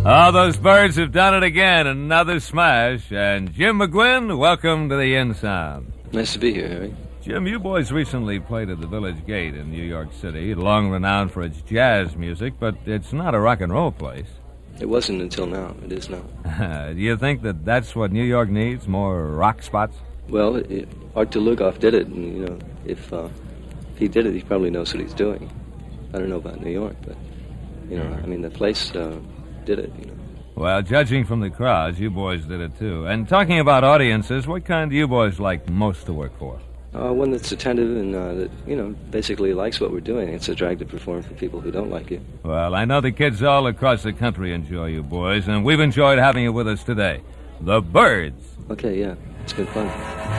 Oh, those birds have done it again. Another smash. And Jim McGuinn, welcome to the In Sound. Nice to be here, Harry. Jim, you boys recently played at the Village Gate in New York City, long renowned for its jazz music, but it's not a rock and roll place. It wasn't until now. It is now. Do you think that that's what New York needs, more rock spots? Well, Art Dulugoff did it, and, if he did it, he probably knows what he's doing. I don't know about New York, but, the place did it, Well, judging from the crowds, you boys did it, too. And talking about audiences, what kind do you boys like most to work for? One that's attentive and, that, basically likes what we're doing. It's a drag to perform for people who don't like you. Well, I know the kids all across the country enjoy you boys, and we've enjoyed having you with us today. The Byrds. Okay, yeah. It's been fun.